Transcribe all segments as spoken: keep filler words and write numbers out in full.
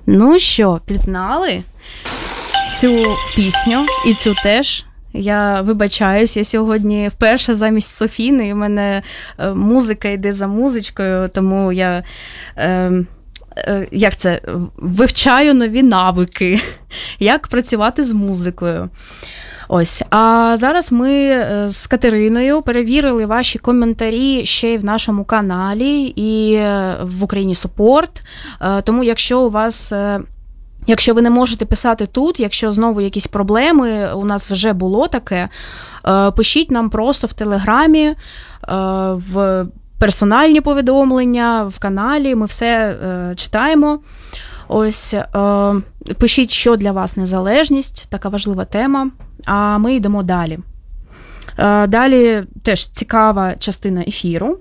Ну що, пізнали цю пісню і цю теж? Я вибачаюсь, я сьогодні вперше замість Софіни, і в мене музика йде за музичкою, тому я, е, е, як це, вивчаю нові навики, як працювати з музикою. Ось. А зараз ми з Катериною перевірили ваші коментарі ще й в нашому каналі і в Україні Супорт. Тому якщо у вас, якщо ви не можете писати тут, якщо знову якісь проблеми, у нас вже було таке, пишіть нам просто в Телеграмі, в персональні повідомлення, в каналі, ми все читаємо. Ось, пишіть, що для вас незалежність, така важлива тема. А ми йдемо далі. Далі теж цікава частина ефіру.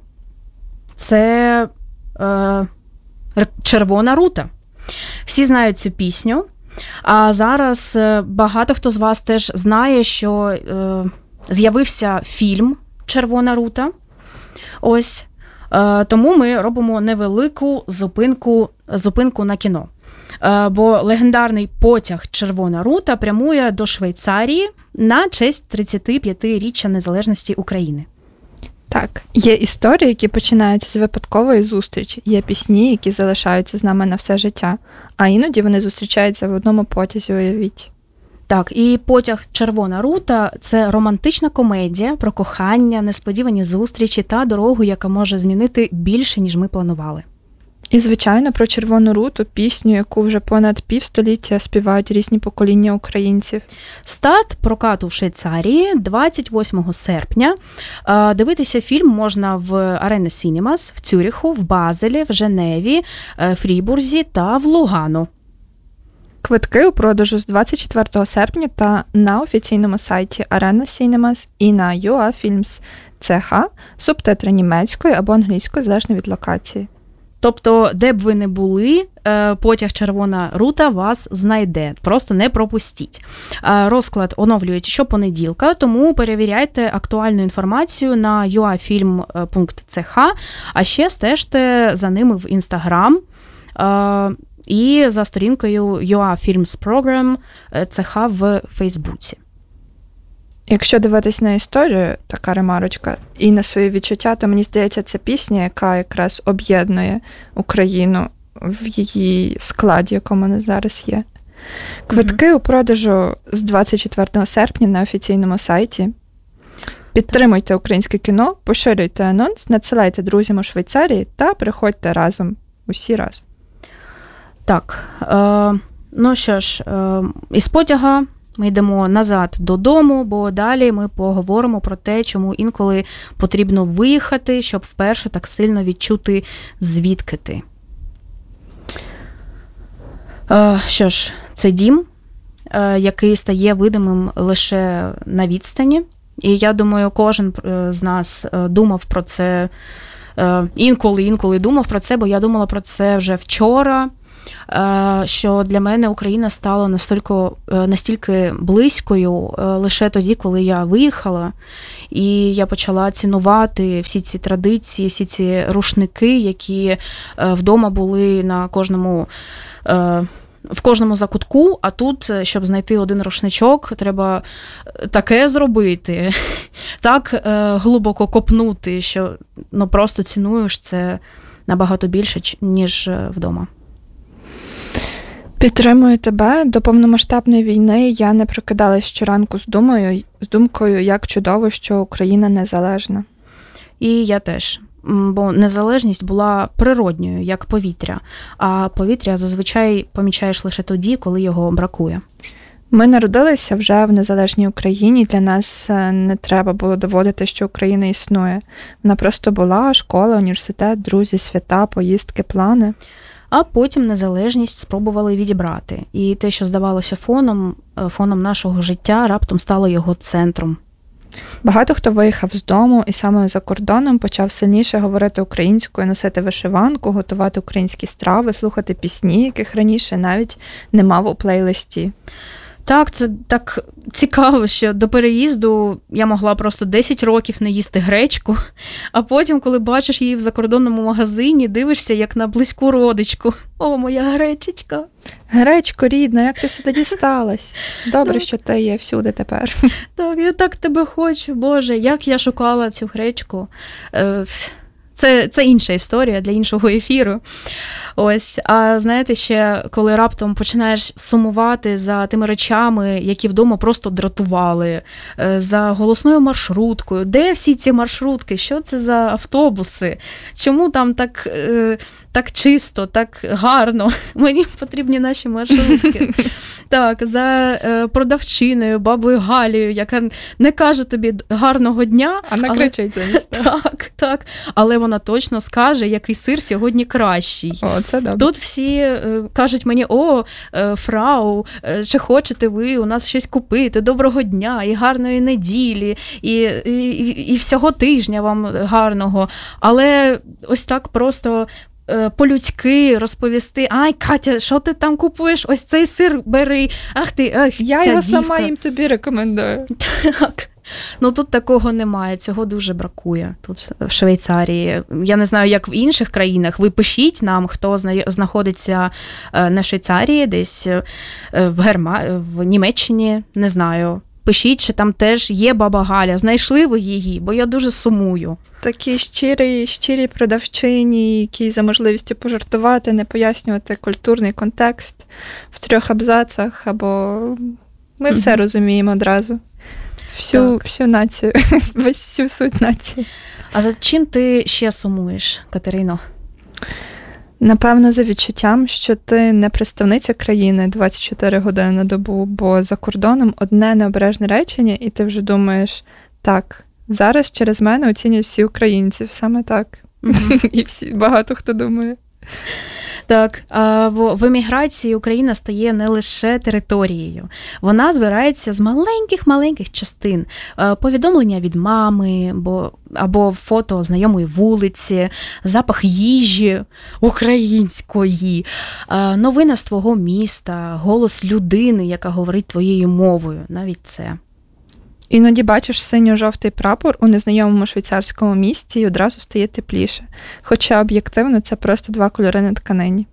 Це е, «Червона рута». Всі знають цю пісню. А зараз багато хто з вас теж знає, що е, з'явився фільм «Червона рута». Ось. Е, тому ми робимо невелику зупинку, зупинку на кіно. Бо легендарний потяг «Червона рута» прямує до Швейцарії на честь тридцятип'ятиріччя незалежності України. Так, є історії, які починаються з випадкової зустрічі, є пісні, які залишаються з нами на все життя, а іноді вони зустрічаються в одному потязі, уявіть. Так, і потяг «Червона рута» – це романтична комедія про кохання, несподівані зустрічі та дорогу, яка може змінити більше, ніж ми планували. І, звичайно, про «Червону руту» – пісню, яку вже понад півстоліття співають різні покоління українців. Старт прокату в Швейцарії двадцять восьмого серпня. Дивитися фільм можна в Arena Cinemas, в Цюриху, в Базелі, в Женеві, Фрібурзі та в Лугану. Квитки у продажу з двадцять четвертого серпня та на офіційному сайті Arena Cinemas і на ю а Films це ха, субтитри німецькою або англійською, залежно від локації. Тобто, де б ви не були, потяг «Червона рута» вас знайде. Просто не пропустіть. Розклад оновлюють щопонеділка, тому перевіряйте актуальну інформацію на ю а фільм крапка це ха, а ще стежте за ними в Інстаграм і за сторінкою ю а Films Program це ха в Фейсбуці. Якщо дивитись на історію, така ремарочка, і на свої відчуття, то мені здається, це пісня, яка якраз об'єднує Україну в її складі, якому вона зараз є. Квитки mm-hmm. у продажу з двадцять четвертого серпня на офіційному сайті. Підтримуйте українське кіно, поширюйте анонс, надсилайте друзям у Швейцарії та приходьте разом, усі разом. Так, е, ну що ж, е, із потяга ми йдемо назад додому, бо далі ми поговоримо про те, чому інколи потрібно виїхати, щоб вперше так сильно відчути, звідки ти. Е, що ж, це дім, е, який стає видимим лише на відстані. І я думаю, кожен з нас думав про це, е, інколи-інколи думав про це, бо я думала про це вже вчора, що для мене Україна стала настільки, настільки близькою лише тоді, коли я виїхала, і я почала цінувати всі ці традиції, всі ці рушники, які вдома були на кожному, в кожному закутку, а тут, щоб знайти один рушничок, треба таке зробити, так глибоко копнути, що ну, просто цінуєш це набагато більше, ніж вдома. Підтримую тебе. До повномасштабної війни я не прокидалась щоранку з думою, з думкою, як чудово, що Україна незалежна. І я теж. Бо незалежність була природньою, як повітря. А повітря зазвичай помічаєш лише тоді, коли його бракує. Ми народилися вже в незалежній Україні. Для нас не треба було доводити, що Україна існує. Вона просто була школа, університет, друзі, свята, поїздки, плани. А потім незалежність спробували відібрати. І те, що здавалося фоном, фоном нашого життя, раптом стало його центром. Багато хто виїхав з дому і саме за кордоном почав сильніше говорити українською, носити вишиванку, готувати українські страви, слухати пісні, яких раніше навіть не мав у плейлисті. Так, це так цікаво, що до переїзду я могла просто десять років не їсти гречку, а потім, коли бачиш її в закордонному магазині, дивишся як на близьку родичку. О, моя гречечка. Гречко, рідна, як ти сюди дісталась? Добре, що ти є всюди тепер. Так, я так тебе хочу, Боже, як я шукала цю гречку. Це, це інша історія для іншого ефіру. Ось, а знаєте, ще коли раптом починаєш сумувати за тими речами, які вдома просто дратували, за голосною маршруткою. Де всі ці маршрутки? Що це за автобуси? Чому там так, так чисто, так гарно? Мені потрібні наші маршрутки. Так, за продавчиною, бабою Галією, яка не каже тобі гарного дня. А накричить замість. Так, так. Але вона точно скаже, який сир сьогодні кращий. О, це добре. Тут всі е, кажуть мені, о, е, фрау, е, чи хочете ви у нас щось купити, доброго дня, і гарної неділі, і, і, і всього тижня вам гарного. Але ось так просто е, по-людськи розповісти, ай, Катя, що ти там купуєш? Ось цей сир бери, ах ти, ах, я ця його дівка. сама їм тобі рекомендую. Так. Ну, тут такого немає, цього дуже бракує тут в Швейцарії. Я не знаю, як в інших країнах. Ви пишіть нам, хто знаходиться на Швейцарії, десь в, Герма... в Німеччині, не знаю. Пишіть, чи там теж є баба Галя. Знайшли ви її, бо я дуже сумую. Такі щирі, щирі продавчині, які за можливістю пожартувати, не пояснювати культурний контекст в трьох абзацах, або ми все mm-hmm. розуміємо одразу. Всю, всю націю, всю суть нації. А за чим ти ще сумуєш, Катерино? Напевно, за відчуттям, що ти не представниця країни двадцять чотири години на добу, бо за кордоном одне необережне речення, і ти вже думаєш, так, зараз через мене оцінюють всі українці, саме так. Mm-hmm. І всі, багато хто думає. Так, бо в еміграції Україна стає не лише територією. Вона збирається з маленьких-маленьких частин. Повідомлення від мами, бо, або фото знайомої вулиці, запах їжі української, новина з твого міста, голос людини, яка говорить твоєю мовою. Навіть це. Іноді бачиш синьо-жовтий прапор у незнайомому швейцарському місті і одразу стає тепліше. Хоча об'єктивно це просто два кольори на тканині.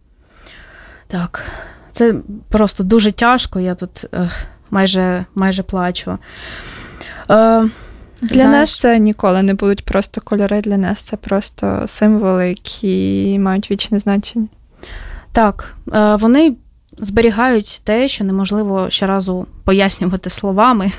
Так, це просто дуже тяжко, я тут е, майже, майже плачу. Е, для знаєш, нас це ніколи не будуть просто кольори, для нас це просто символи, які мають вічне значення. Так, е, вони зберігають те, що неможливо щоразу пояснювати словами.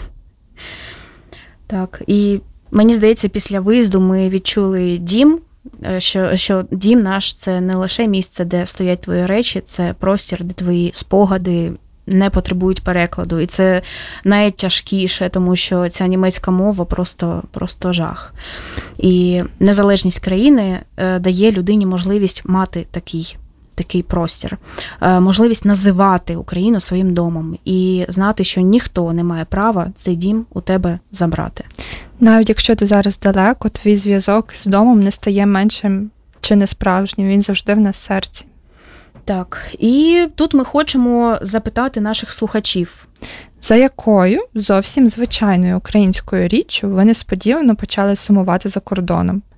Так, і мені здається, після виїзду ми відчули дім, що, що дім наш – це не лише місце, де стоять твої речі, це простір, де твої спогади не потребують перекладу. І це найтяжкіше, тому що ця німецька мова просто, просто жах. І незалежність країни дає людині можливість мати такий такий простір, можливість називати Україну своїм домом і знати, що ніхто не має права цей дім у тебе забрати. Навіть якщо ти зараз далеко, твій зв'язок з домом не стає меншим чи не справжнім, він завжди в нас в серці. Так, і тут ми хочемо запитати наших слухачів. За якою зовсім звичайною українською річчю ви несподівано почали сумувати за кордоном?